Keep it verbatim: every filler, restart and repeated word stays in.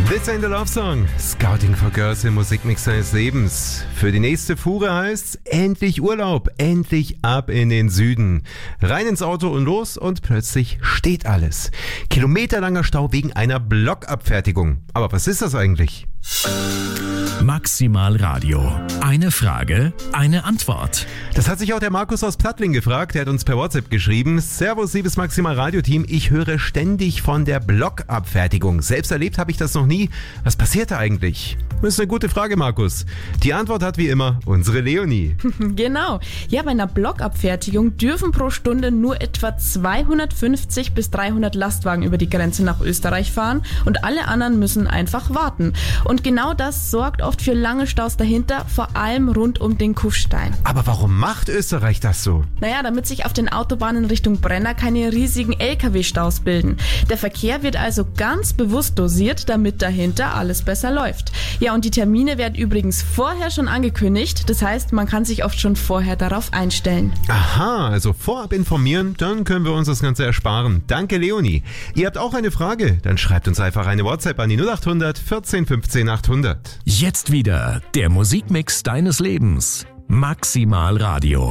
This ain't a love song. Scouting for Girls im Musikmix seines Lebens. Für die nächste Fuhre heißt's endlich Urlaub, endlich ab in den Süden. Rein ins Auto und los und plötzlich steht alles. Kilometerlanger Stau wegen einer Blockabfertigung. Aber was ist das eigentlich? Maximal Radio. Eine Frage, eine Antwort. Das hat sich auch der Markus aus Plattling gefragt. Der hat uns per WhatsApp geschrieben. Servus, liebes Maximal Radio Team. Ich höre ständig von der Blockabfertigung. Selbst erlebt habe ich das noch nie. Was passiert da eigentlich? Das ist eine gute Frage, Markus. Die Antwort hat wie immer unsere Leonie. Genau. Ja, bei einer Blockabfertigung dürfen pro Stunde nur etwa zweihundertfünfzig bis dreihundert Lastwagen über die Grenze nach Österreich fahren und alle anderen müssen einfach warten. Und genau das sorgt oft für lange Staus dahinter, vor allem rund um den Kufstein. Aber warum macht Österreich das so? Naja, damit sich auf den Autobahnen Richtung Brenner keine riesigen L K W-Staus bilden. Der Verkehr wird also ganz bewusst dosiert, damit dahinter alles besser läuft. Ja, und die Termine werden übrigens vorher schon angekündigt. Das heißt, man kann sich oft schon vorher darauf einstellen. Aha, also vorab informieren, dann können wir uns das Ganze ersparen. Danke, Leonie. Ihr habt auch eine Frage? Dann schreibt uns einfach eine WhatsApp an die null acht hundert vierzehn fünfzehn achthundert. Jetzt wieder der Musikmix deines Lebens. Maximal Radio.